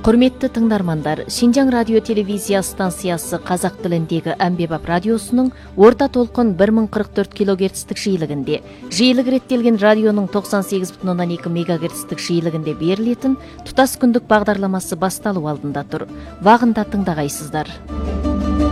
Құрметті тыңдармандар, Шинжаң радио телевизия станциясы қазақ тіліндегі әмбебап радиосының орта толқын 1044 кГц жиілігінде, жиілік реттелген радионың 98,2 МГц жиілігінде берілетін тұтас күндік бағдарламасы басталу алдында тұр. Вағында тыңдағайсыздар.